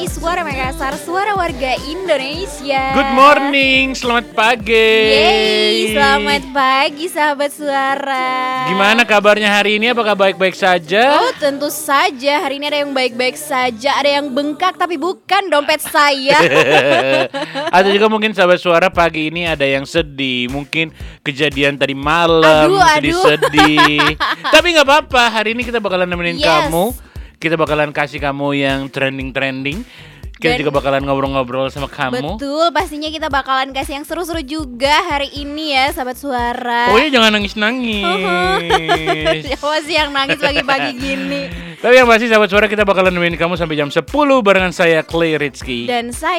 RRI Suara Makassar, suara warga Indonesia. Good morning, selamat pagi. Yeay, selamat pagi sahabat suara. Gimana kabarnya hari ini? Apakah baik-baik saja? Oh, tentu saja. Hari ini ada yang baik-baik saja, ada yang bengkak tapi bukan dompet saya. Atau juga mungkin sahabat suara pagi ini ada yang sedih. Mungkin kejadian tadi malam sedih-sedih. Tapi gak apa-apa, hari ini kita bakalan nemenin kamu. Kita bakalan kasih kamu yang trending-trending. Kita juga bakalan ngobrol-ngobrol sama kamu. Betul, pastinya kita bakalan kasih yang seru-seru juga hari ini ya sahabat suara. Pokoknya jangan nangis-nangis. Siapa sih yang nangis pagi-pagi gini? Tapi yang pasti sahabat suara kita bakalan nemenin kamu sampai jam 10 barengan saya Clay Rizky. Dan saya